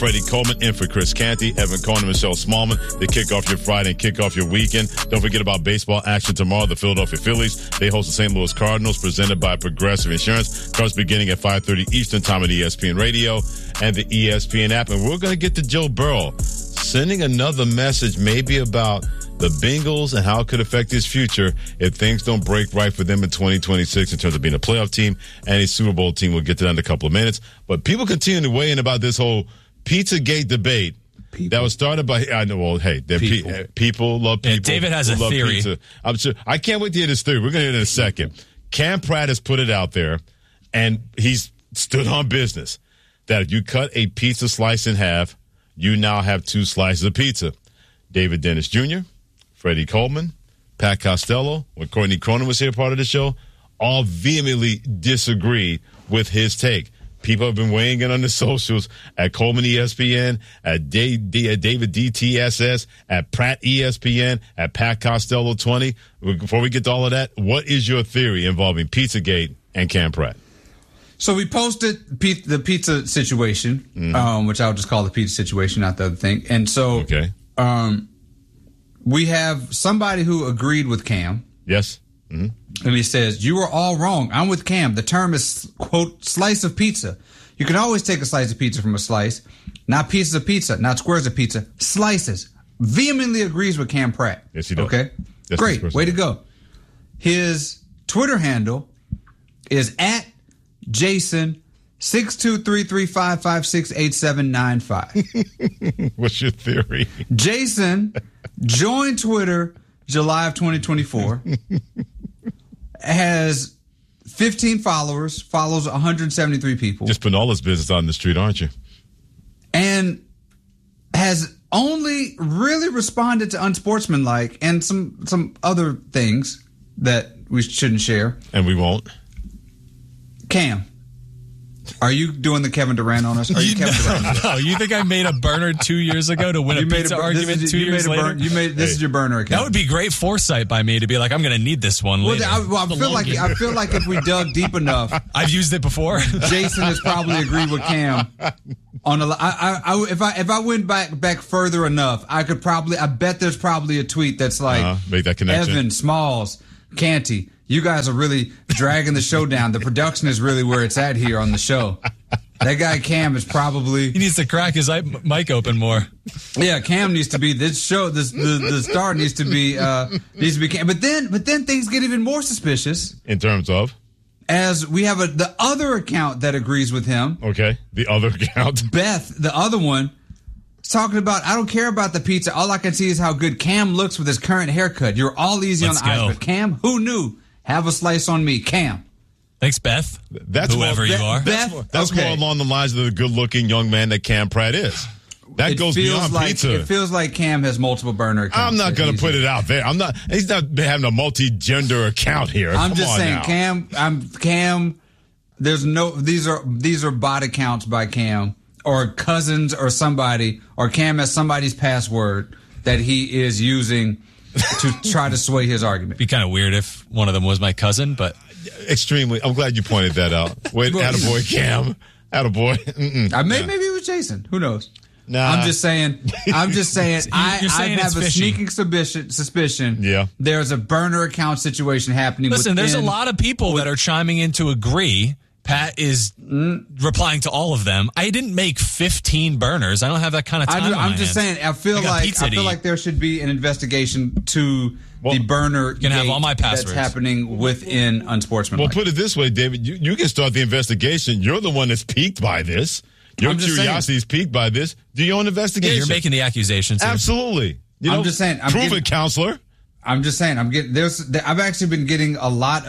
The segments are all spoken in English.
Freddie Coleman in for Chris Canty, Evan Cohen, and Michelle Smallman. They kick off your Friday and kick off your weekend. Don't forget about baseball action tomorrow. The Philadelphia Phillies, they host the St. Louis Cardinals, presented by Progressive Insurance. Starts beginning at 5:30 Eastern Time on ESPN Radio and the ESPN app. And we're going to get to Joe Burrow sending another message maybe about the Bengals and how it could affect his future if things don't break right for them in 2026 in terms of being a playoff team and a Super Bowl team. We'll get to that in a couple of minutes. But people continue to weigh in about this whole Pizzagate debate that was started by, I know, well, hey, people love people. Yeah, David has a theory. Pizza. I'm sure. I can't wait to hear this theory. We're going to hear it in a second. Cam Pratt has put it out there, and he's stood on business that if you cut a pizza slice in half, you now have 2 slices of pizza. David Dennis Jr., Freddie Coleman, Pat Costello, when Courtney Cronin was here, part of the show, all vehemently disagreed with his take. People have been weighing in on the socials at Coleman ESPN, at David DTSS, at Pratt ESPN, at Pat Costello 20. Before we get to all of that, what is your theory involving Pizzagate and Cam Pratt? So we posted the pizza situation, which I'll just call the pizza situation, not the other thing. And so we have somebody who agreed with Cam. Yes. Mm-hmm. And he says, "You are all wrong. I'm with Cam. The term is, quote, slice of pizza. You can always take a slice of pizza from a slice. Not pieces of pizza, not squares of pizza. Slices." Vehemently agrees with Cam Pratt. Yes, he does. Okay? That's great. Way to go. His Twitter handle is at Jason 62335568795. What's your theory? Jason joined Twitter July of 2024. Has 15 followers, follows 173 people. Just putting all this business out in the street, aren't you? And has only really responded to unsportsmanlike and some other things that we shouldn't share. And we won't. Cam, are you doing the Kevin Durant on us? Are you Kevin Durant? No, you think I made a burner 2 years ago to win a pizza argument 2 years later? This is your burner account. That would be great foresight by me to be like, I'm going to need this one later. I feel like if we dug deep enough, I've used it before. Jason has probably agreed with Cam on if I went back further enough, I bet there's probably a tweet that's like, make that connection. Evan, Smalls, Canty, you guys are really dragging the show down. The production is really where it's at here on the show. That guy Cam is probably... He needs to crack his mic open more. Yeah, Cam needs to be this show. The star needs to be Cam. But then things get even more suspicious. In terms of? As we have the other account that agrees with him. Okay, the other account. Beth, the other one, is talking about, I don't care about the pizza. All I can see is how good Cam looks with his current haircut. You're all easy on the eyes. But Cam, who knew? Have a slice on me, Cam. Thanks, Beth. That's whoever you are. That's more along the lines of the good-looking young man that Cam Pratt is. That goes beyond pizza. It feels like Cam has multiple burner accounts. I'm not going to put it out there. He's not having a multi-gender account here. I'm just saying, Cam. There's no. These are bot accounts by Cam or cousins or somebody, or Cam has somebody's password that he is using to try to sway his argument. It'd be kind of weird if one of them was my cousin, but extremely. I'm glad you pointed that out. Wait, attaboy, Cam. Attaboy. Maybe it was Jason. Who knows? Nah. I'm just saying. I have a sneaking suspicion. Yeah. There's a burner account situation happening. Listen, there's a lot of people that are chiming in to agree. Pat is replying to all of them. I didn't make 15 burners. I don't have that kind of time. I'm just saying. I feel like there should be an investigation to the burner. You can have all my passwords. That's happening within unsportsmanlike. Well, put it this way, David. You can start the investigation. You're the one that's piqued by this. Your curiosity is piqued by this. Do your own investigation. Yeah, you're making the accountions. Absolutely. I'm just saying. Prove it, counselor. I'm just saying. I've actually been getting a lot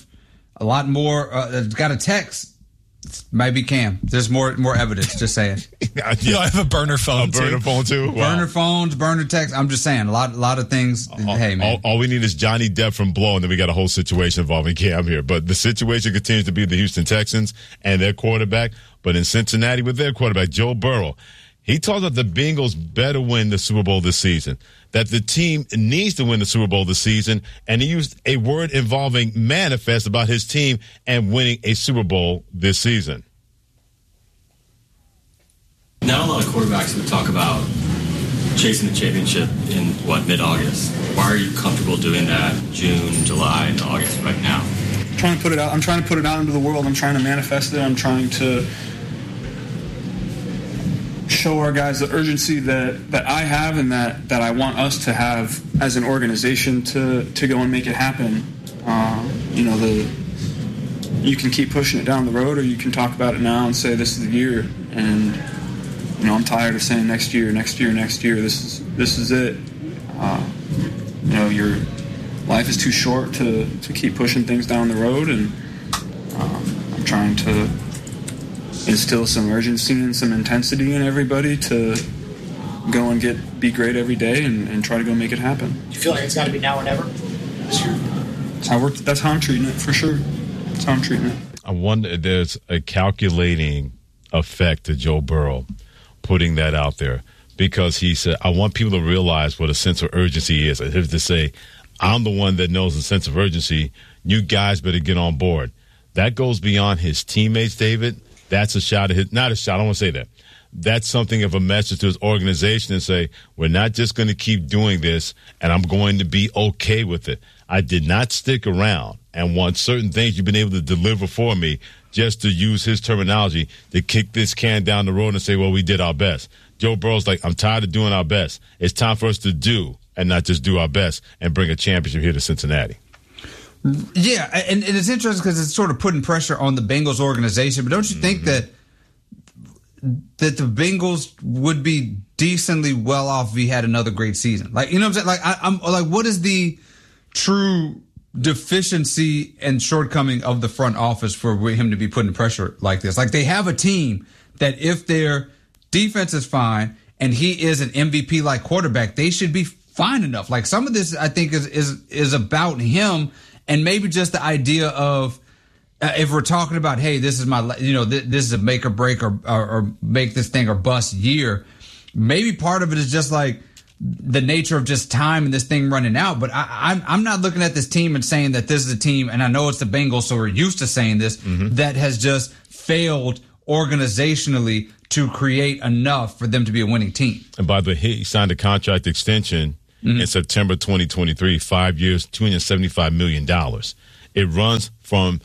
more. Got a text. Might be Cam. There's more evidence. Just saying. I have a burner phone. Burner phone too. Wow. Burner phones, burner text. I'm just saying. A lot of things. Hey man. All we need is Johnny Depp from Blow, and then we got a whole situation involving Cam here. But the situation continues to be the Houston Texans and their quarterback. But in Cincinnati with their quarterback, Joe Burrow, he talked about the Bengals better win the Super Bowl this season, that the team needs to win the Super Bowl this season, and he used a word involving manifest about his team and winning a Super Bowl this season. Not a lot of quarterbacks would talk about chasing the championship in, mid-August. Why are you comfortable doing that June, July, and August right now? I'm trying to put it out into the world. I'm trying to manifest it. I'm trying to show our guys the urgency that I have and that I want us to have as an organization to go and make it happen. You can keep pushing it down the road, or you can talk about it now and say this is the year. And I'm tired of saying next year. This is it. Your life is too short to keep pushing things down the road, and I'm trying to instill some urgency and some intensity in everybody to go and be great every day and try to go make it happen. Do you feel like it's got to be now or never this year? That's how I'm treating it, for sure. That's how I'm treating it. I wonder if there's a calculating effect to Joe Burrow putting that out there, because he said, I want people to realize what a sense of urgency is. As if to say, I'm the one that knows the sense of urgency. You guys better get on board. That goes beyond his teammates, David. That's a shot at not a shot. I don't want to say that. That's something of a message to his organization and say, we're not just going to keep doing this, and I'm going to be okay with it. I did not stick around and want certain things you've been able to deliver for me, just to use his terminology, to kick this can down the road and say, well, we did our best. Joe Burrow's like, I'm tired of doing our best. It's time for us to do and not just do our best and bring a championship here to Cincinnati. Yeah, and it's interesting because it's sort of putting pressure on the Bengals organization. But don't you think that the Bengals would be decently well off if he had another great season? Like, you know what I'm saying? Like, I'm like, what is the true deficiency and shortcoming of the front office for him to be putting pressure like this? Like, they have a team that if their defense is fine and he is an MVP-like quarterback, they should be fine enough. Like, some of this, I think, is about him, and maybe just the idea of if we're talking about, hey, this is this is a make or break or make this thing or bust year. Maybe part of it is just like the nature of just time and this thing running out. But I'm not looking at this team and saying that this is a team, and I know it's the Bengals, so we're used to saying this, that has just failed organizationally to create enough for them to be a winning team. And by the way, he signed a contract extension in September 2023, 5 years, $275 million. It runs from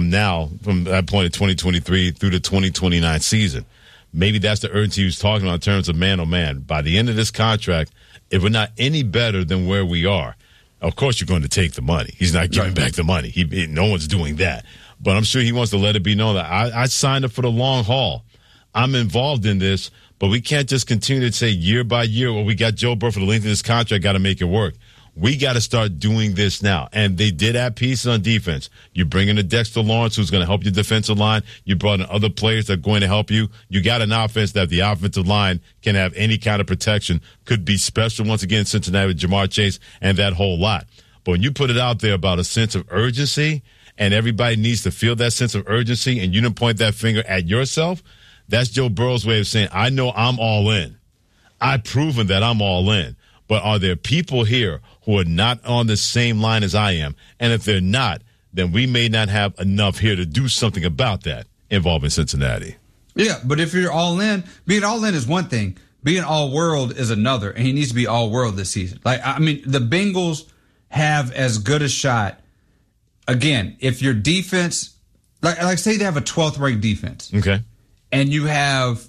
that point in 2023 through the 2029 season. Maybe that's the urgency he was talking about in terms of man, oh man. By the end of this contract, if we're not any better than where we are, of course you're going to take the money. He's not giving back the money. No one's doing that. But I'm sure he wants to let it be known that I signed up for the long haul. I'm involved in this, but we can't just continue to say year by year, well, we got Joe Burrow for the length of this contract, got to make it work. We got to start doing this now. And they did add pieces on defense. You bring in a Dexter Lawrence who's going to help your defensive line. You brought in other players that are going to help you. You got an offense that the offensive line can have any kind of protection. Could be special once again in Cincinnati with Jamar Chase and that whole lot. But when you put it out there about a sense of urgency, and everybody needs to feel that sense of urgency, and you don't point that finger at yourself, that's Joe Burrow's way of saying, I know I'm all in. I've proven that I'm all in. But are there people here who are not on the same line as I am? And if they're not, then we may not have enough here to do something about that involving Cincinnati. Yeah, but if you're all in, being all in is one thing. Being all world is another. And he needs to be all world this season. Like, I mean, the Bengals have as good a shot. Again, if your defense, like say they have a 12th ranked defense. Okay. And you have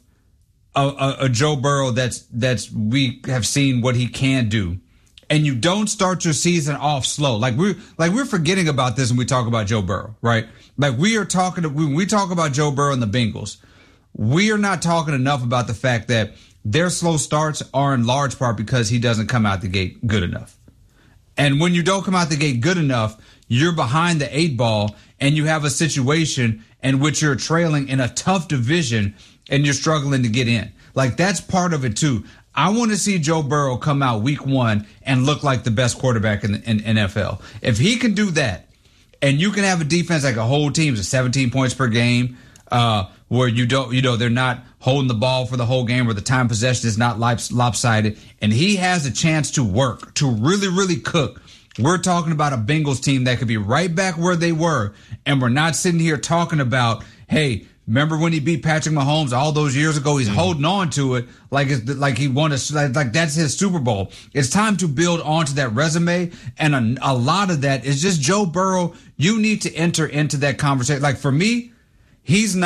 a Joe Burrow that's we have seen what he can do, and you don't start your season off slow. Like we're forgetting about this when we talk about Joe Burrow, right? Like when we talk about Joe Burrow and the Bengals, we are not talking enough about the fact that their slow starts are in large part because he doesn't come out the gate good enough. And when you don't come out the gate good enough, you're behind the 8 ball, and you have a situation in which you're trailing in a tough division and you're struggling to get in. Like, that's part of it too. I want to see Joe Burrow come out week 1 and look like the best quarterback in NFL. If he can do that, and you can have a defense like a whole team at 17 points per game, where they're not holding the ball for the whole game, where the time possession is not lopsided, and he has a chance to work, to really, really cook. We're talking about a Bengals team that could be right back where they were, and we're not sitting here talking about, hey, Remember when he beat Patrick Mahomes all those years ago? He's holding on to it like he won like that's his Super Bowl. It's time to build onto that resume, and a lot of that is just Joe Burrow. You need to enter into that conversation. Like for me, he is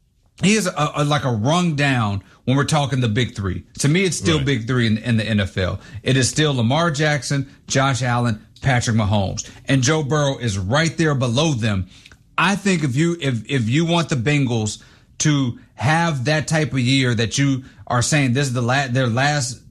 like a rung down when we're talking the big three. To me, it's still big three in the NFL. It is still Lamar Jackson, Josh Allen, Patrick Mahomes, and Joe Burrow is right there below them. I think if you want the Bengals to have that type of year that you are saying this is their last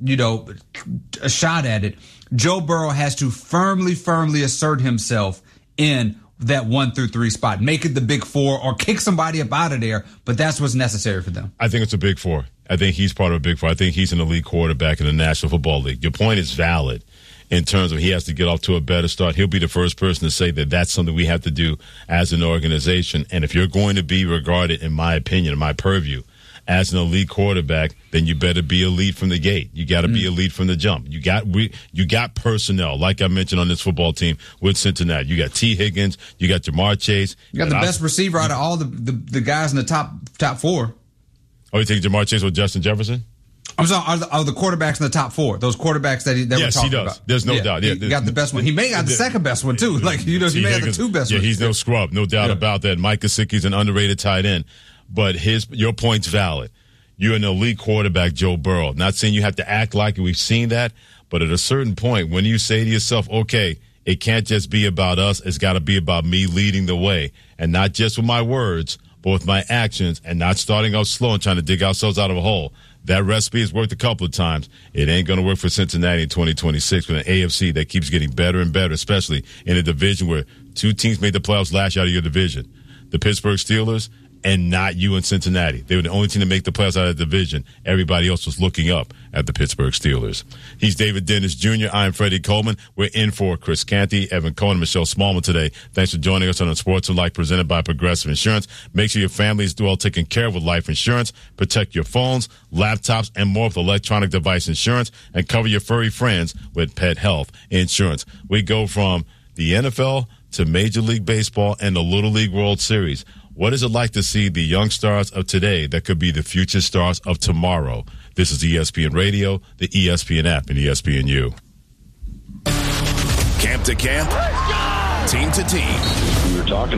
a shot at it, Joe Burrow has to firmly assert himself in that 1 through 3 spot, make it the big 4 or kick somebody up out of there. But that's what's necessary for them. I think it's a big 4. I think he's part of a big 4. I think he's an elite quarterback in the National Football League. Your point is valid in terms of he has to get off to a better start. He'll be the first person to say that that's something we have to do as an organization. And if you're going to be regarded, in my opinion, in my purview, as an elite quarterback, then you better be elite from the gate. You got to be elite from the jump. You got personnel, like I mentioned on this football team with Cincinnati. You got T. Higgins. You got Jamar Chase. You got the best receiver out of all the guys in the top 4. Oh, you think Jamar Chase or Justin Jefferson? I'm sorry, are the quarterbacks in the top 4? Those quarterbacks that we're talking about. There's no doubt. Yeah, he got the best one. He may have the second best one too. Like he may have the 2 best ones. Yeah, he's no scrub, no doubt about that. Mike Gesicki's an underrated tight end, but your point's valid. You're an elite quarterback, Joe Burrow. Not saying you have to act like it. We've seen that, but at a certain point, when you say to yourself, "Okay, it can't just be about us. It's got to be about me leading the way, and not just with my words, but with my actions, and not starting out slow and trying to dig ourselves out of a hole." That recipe has worked a couple of times. It ain't going to work for Cincinnati in 2026 with an AFC that keeps getting better and better, especially in a division where 2 teams made the playoffs last year out of your division. The Pittsburgh Steelers and not you in Cincinnati. They were the only team to make the playoffs out of the division. Everybody else was looking up at the Pittsburgh Steelers. He's David Dennis Jr. I'm Freddie Coleman. We're in for Chris Canty, Evan Cohen, and Michelle Smallman today. Thanks for joining us on Sports of Life presented by Progressive Insurance. Make sure your family is well taken care of with life insurance. Protect your phones, laptops, and more with electronic device insurance, and cover your furry friends with pet health insurance. We go from the NFL to Major League Baseball and the Little League World Series. What is it like to see the young stars of today that could be the future stars of tomorrow? This is ESPN Radio, the ESPN app, and ESPNU. Camp to camp, team to team. We were talking